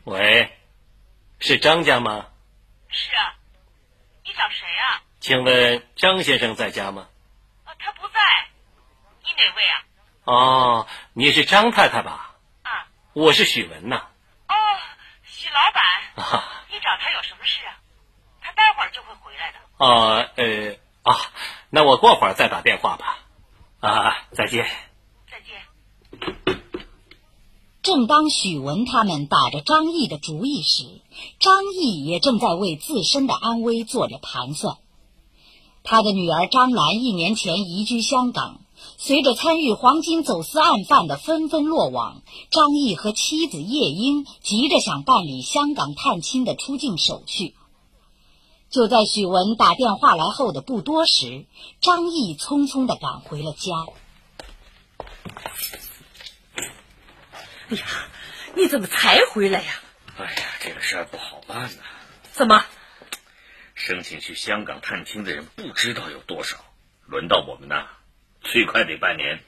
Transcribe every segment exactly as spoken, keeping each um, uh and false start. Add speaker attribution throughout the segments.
Speaker 1: 喂，是张家吗？
Speaker 2: 是啊，你找谁啊？
Speaker 1: 请问张先生在家吗？
Speaker 2: 哦，他不在。你哪位啊？
Speaker 1: 哦，你是张太太吧？
Speaker 2: 啊，
Speaker 1: 我是许文呐。
Speaker 2: 哦，许老板。
Speaker 1: 啊，
Speaker 2: 你找他有什么事啊？他待会儿就会回来的。
Speaker 1: 啊，呃，啊，那我过会儿再打电话吧。啊，再见。
Speaker 2: 再见。
Speaker 3: 正当许文他们打着张毅的主意时，张毅也正在为自身的安危做着盘算。他的女儿张兰一年前移居香港，随着参与黄金走私案犯的纷纷落网，张毅和妻子叶英急着想办理香港探亲的出境手续。就在许文打电话来后的不多时，张毅匆匆地赶回了家。
Speaker 2: 哎呀，你怎么才回来呀？
Speaker 4: 哎呀，这个事儿不好办呐。
Speaker 2: 怎么？
Speaker 4: 申请去香港探亲的人不知道有多少，轮到我们呐，最快得半年。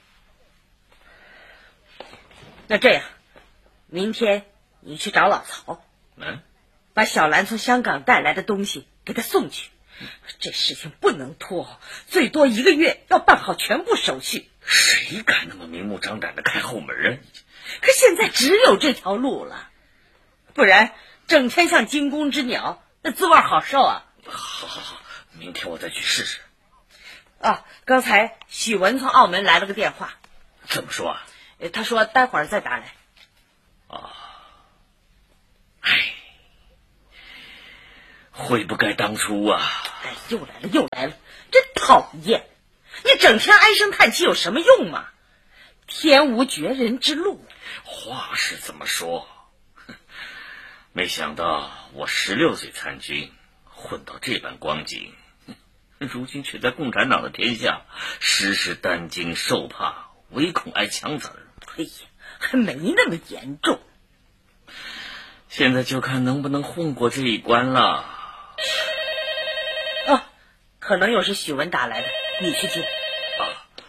Speaker 2: 那这样，明天你去找老曹，
Speaker 4: 嗯，
Speaker 2: 把小兰从香港带来的东西给他送去。这事情不能拖，最多一个月要办好全部手续。
Speaker 4: 谁敢那么明目张胆的开后门啊？
Speaker 2: 可现在只有这条路了，不然整天像惊弓之鸟，那滋味好受啊！
Speaker 4: 好好好，明天我再去试试。
Speaker 2: 啊，刚才许文从澳门来了个电话。
Speaker 4: 怎么说啊？
Speaker 2: 他说待会儿再打来。
Speaker 4: 啊，唉，悔不该当初啊！
Speaker 2: 哎，又来了又来了，真讨厌！你整天唉声叹气有什么用嘛？天无绝人之路。
Speaker 4: 话是这么说，没想到我十六岁参军，混到这般光景，如今却在共产党的天下，时时担惊受怕，唯恐挨枪子儿。
Speaker 2: 哎呀，还没那么严重。
Speaker 4: 现在就看能不能混过这一关了。
Speaker 2: 哦，可能又是许文打来的，你去接。
Speaker 4: 啊，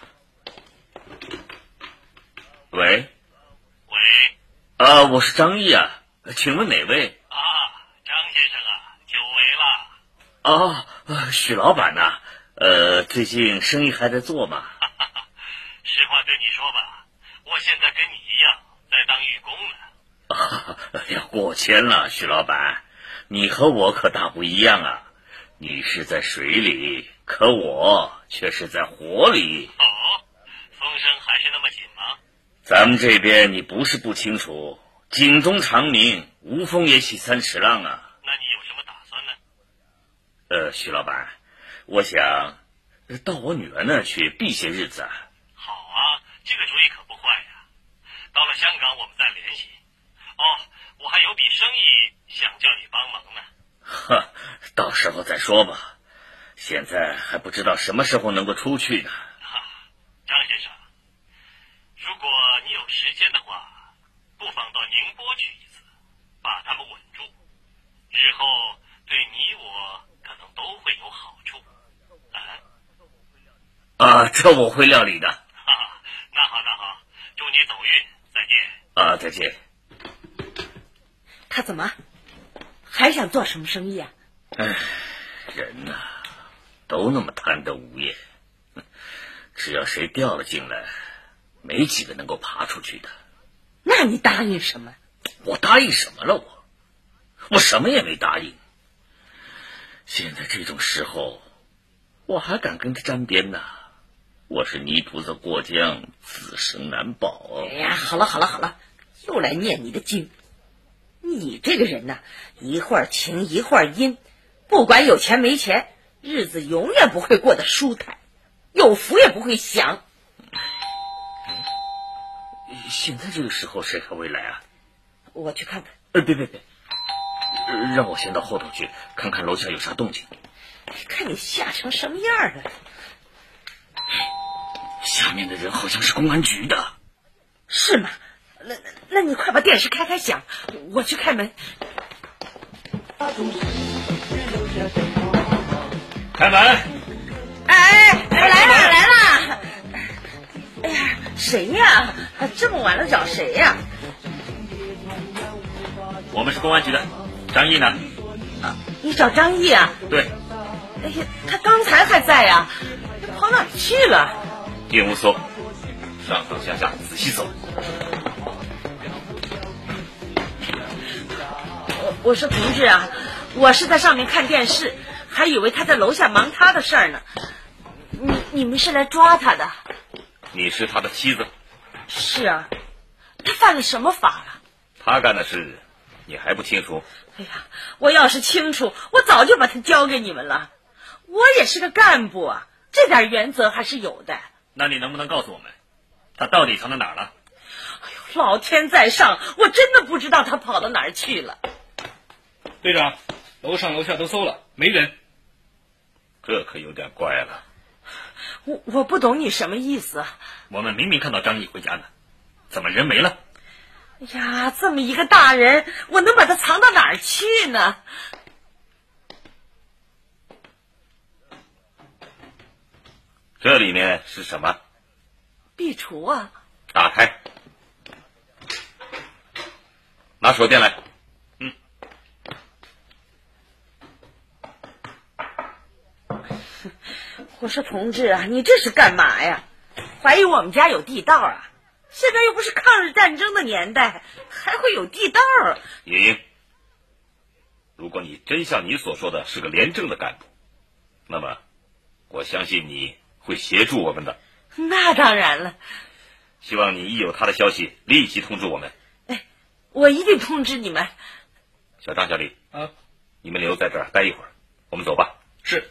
Speaker 4: 喂。
Speaker 5: 喂，
Speaker 4: 啊，我是张毅啊，请问哪位？
Speaker 5: 啊，张先生啊，久违了。
Speaker 4: 啊，呃许老板呐、啊，呃，最近生意还在做吗？
Speaker 5: 实话对你说吧，我现在跟你一样，在当狱工呢。
Speaker 4: 啊，要过谦了，许老板，你和我可大不一样啊，你是在水里，可我却是在火里。
Speaker 5: 哦，风声还是那么紧吗？
Speaker 4: 咱们这边你不是不清楚，井中长鸣，无风也起三尺浪啊。
Speaker 5: 那你有什么打算呢？
Speaker 4: 呃，许老板，我想到我女儿那儿去避些日子啊。
Speaker 5: 好啊，这个主意可不坏呀。到了香港我们再联系。哦，我还有笔生意想叫你帮忙呢。
Speaker 4: 呵，到时候再说吧，现在还不知道什么时候能够出去呢。
Speaker 5: 哈，张先生，如果你有时间的话，不妨到宁波去一次，把他们稳住，日后对你我可能都会有好处。啊，
Speaker 4: 啊，这我会料理的。
Speaker 5: 哈哈，那好那好，祝你走运，再见。
Speaker 4: 啊，再见。
Speaker 2: 他怎么还想做什么生意啊？
Speaker 4: 唉，人呐、啊，都那么贪得无厌，只要谁掉了进来，没几个能够爬出去的。
Speaker 2: 那你答应什么？
Speaker 4: 我答应什么了？我我什么也没答应。现在这种时候，我还敢跟他沾边呢？我是泥菩萨过江，自身难保。
Speaker 2: 哎呀，好了好了好了，又来念你的经。你这个人呐、啊，一会儿晴一会儿阴，不管有钱没钱，日子永远不会过得舒坦，有福也不会享。
Speaker 4: 现在这个时候谁还会来啊？
Speaker 2: 我去看看。
Speaker 4: 呃，别别别，让我先到后头去看看楼下有啥动静。
Speaker 2: 看你吓成什么样了！
Speaker 4: 下面的人好像是公安局的。
Speaker 2: 是吗？那那那你快把电视开开响，我去开门。
Speaker 4: 开门！
Speaker 2: 哎，我来了来了！哎呀，谁呀？这么晚了找谁呀？
Speaker 4: 我们是公安局的，张毅呢？
Speaker 2: 啊，你找张毅啊？
Speaker 4: 对。
Speaker 2: 哎呀，他刚才还在呀、啊，跑哪去了？
Speaker 4: 电务所，上上下下仔细搜。
Speaker 2: 我我说同志啊，我是在上面看电视，还以为他在楼下忙他的事儿呢。你你们是来抓他的？
Speaker 4: 你是他的妻子？
Speaker 2: 是啊。他犯了什么法了？
Speaker 4: 他干的事你还不清楚？
Speaker 2: 哎呀，我要是清楚，我早就把他交给你们了。我也是个干部啊，这点原则还是有的。
Speaker 4: 那你能不能告诉我们，他到底藏到哪儿了？
Speaker 2: 哎呦，老天在上，我真的不知道他跑到哪儿去了。
Speaker 1: 队长，楼上楼下都搜了，没人。
Speaker 4: 这可有点怪了。
Speaker 2: 我我不懂你什么意思啊？
Speaker 4: 我们明明看到张毅回家呢，怎么人没了？
Speaker 2: 哎呀，这么一个大人，我能把他藏到哪儿去呢？
Speaker 4: 这里面是什么？
Speaker 2: 壁橱啊！
Speaker 4: 打开，拿手电来。嗯。
Speaker 2: 我说同志啊，你这是干嘛呀？怀疑我们家有地道啊？现在又不是抗日战争的年代，还会有地道？
Speaker 4: 叶英，如果你真像你所说的是个廉政的干部，那么我相信你会协助我们的。
Speaker 2: 那当然了。
Speaker 4: 希望你一有他的消息立即通知我们。
Speaker 2: 哎，我一定通知你们。
Speaker 4: 小张、小李
Speaker 1: 啊，
Speaker 4: 你们留在这儿待一会儿，我们走吧。
Speaker 1: 是。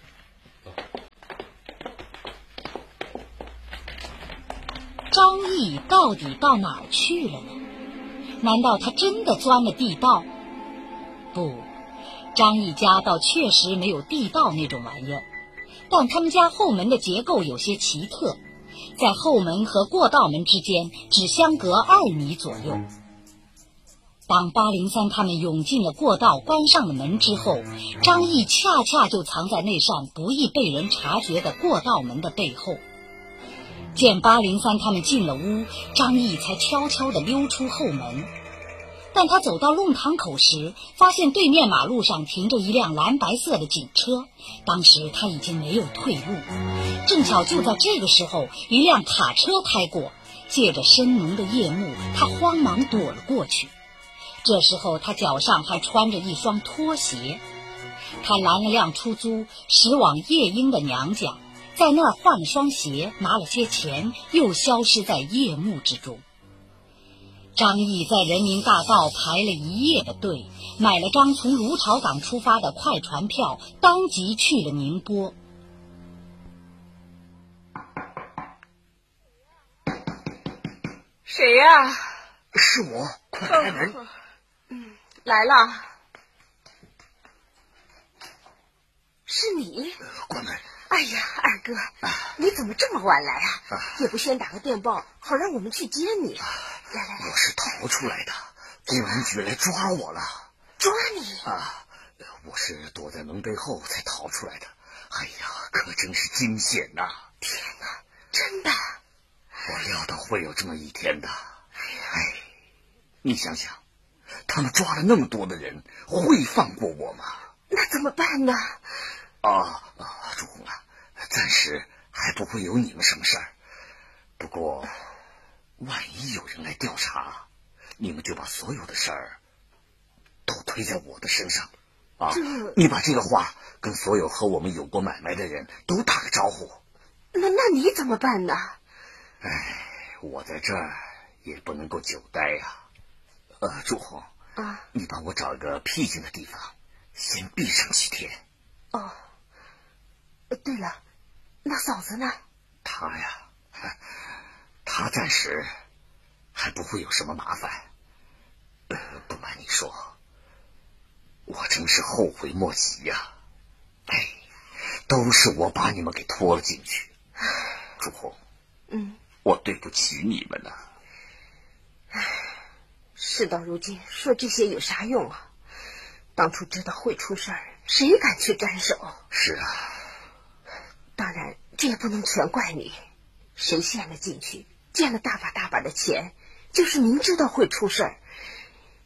Speaker 3: 张毅到底到哪儿去了呢？难道他真的钻了地道？不，张毅家倒确实没有地道那种玩意儿，但他们家后门的结构有些奇特，在后门和过道门之间只相隔二米左右。当八零三他们涌进了过道，关上了门之后，张毅恰恰就藏在那扇不易被人察觉的过道门的背后。见八零三他们进了屋，张毅才悄悄地溜出后门。但他走到弄堂口时，发现对面马路上停着一辆蓝白色的警车，当时他已经没有退路。正巧就在这个时候，一辆卡车开过，借着深浓的夜幕，他慌忙躲了过去。这时候他脚上还穿着一双拖鞋。他拦了辆出租，驶往叶英的娘家，在那儿换了双鞋，拿了些钱，又消失在夜幕之中。张毅在人民大道排了一夜的队，买了张从芦潮港出发的快船票，当即去了宁波。
Speaker 2: 谁呀、啊？
Speaker 6: 是我，快开门。
Speaker 2: 嗯，来了。是你？
Speaker 6: 关门。
Speaker 7: 哎呀，二哥，你怎么这么晚来啊？啊也不先打个电报，好让我们去接你。啊、来来来，
Speaker 6: 我是逃出来的，公安局来抓我了。
Speaker 7: 抓你？
Speaker 6: 啊，我是躲在门背后才逃出来的。哎呀，可真是惊险呐！
Speaker 7: 天哪，真的？
Speaker 6: 我料到会有这么一天的。哎，你想想，他们抓了那么多的人，会放过我吗？
Speaker 7: 那怎么办呢？
Speaker 6: 啊啊，朱红啊，暂时还不会有你们什么事儿。不过，万一有人来调查，你们就把所有的事儿都推在我的身上。啊，你把这个话跟所有和我们有过买卖的人都打个招呼。
Speaker 7: 那那你怎么办呢？
Speaker 6: 哎，我在这儿也不能够久待呀。呃，朱红
Speaker 7: 啊，
Speaker 6: 你帮我找一个僻静的地方，先避上几天。
Speaker 7: 哦，对了，那嫂子呢？
Speaker 6: 她呀，她暂时还不会有什么麻烦。呃，不瞒你说，我真是后悔莫及呀！哎，都是我把你们给拖了进去。朱红，
Speaker 7: 嗯，
Speaker 6: 我对不起你们呐。
Speaker 7: 事到如今，说这些有啥用啊？当初知道会出事儿，谁敢去沾手？
Speaker 6: 是啊，
Speaker 7: 当然这也不能全怪你。谁陷了进去，见了大把大把的钱，就是明知道会出事儿，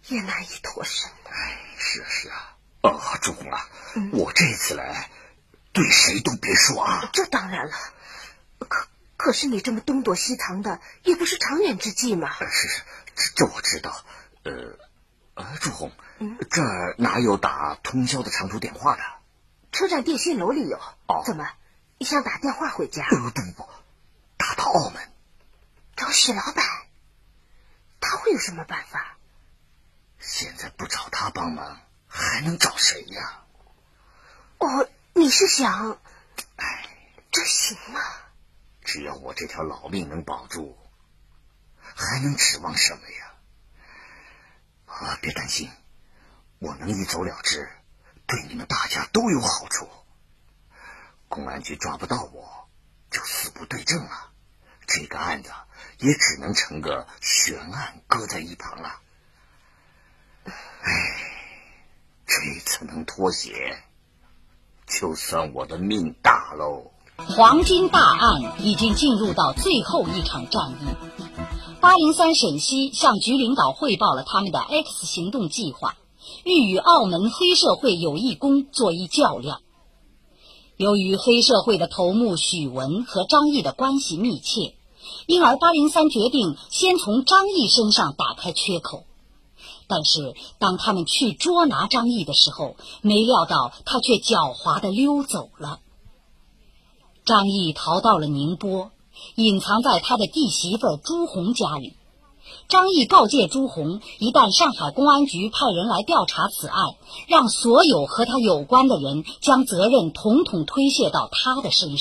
Speaker 7: 也难以脱身。
Speaker 6: 哎，是啊是啊。啊，朱红啊，嗯、我这次来，对谁都别说啊。
Speaker 7: 这当然了，可可是你这么东躲西藏的，也不是长远之计嘛。
Speaker 6: 是是，这这我知道。呃，呃，朱红，嗯、这儿哪有打通宵的长途电话的？
Speaker 7: 车站电信楼里有。
Speaker 6: 哦，
Speaker 7: 怎么，你想打电话回家？
Speaker 6: 呃，不不不，打到澳门，
Speaker 7: 找史老板，他会有什么办法？
Speaker 6: 现在不找他帮忙，还能找谁呀？
Speaker 7: 哦，你是想……
Speaker 6: 哎，
Speaker 7: 这行吗？
Speaker 6: 只要我这条老命能保住，还能指望什么呀？啊，别担心，我能一走了之，对你们大家都有好处。公安局抓不到我，就死不对证了，这个案子也只能成个悬案，搁在一旁了。唉，这次能脱险，就算我的命大喽。
Speaker 3: 黄金大案已经进入到最后一场战役。八零三陕西向局领导汇报了他们的 X 行动计划，欲与澳门黑社会有义工做一较量。由于黑社会的头目许文和张毅的关系密切，因而八零三决定先从张毅身上打开缺口。但是当他们去捉拿张毅的时候，没料到他却狡猾地溜走了。张毅逃到了宁波，隐藏在他的弟媳妇朱红家里。张毅告诫朱红，一旦上海公安局派人来调查此案，让所有和他有关的人将责任统统推卸到他的身上。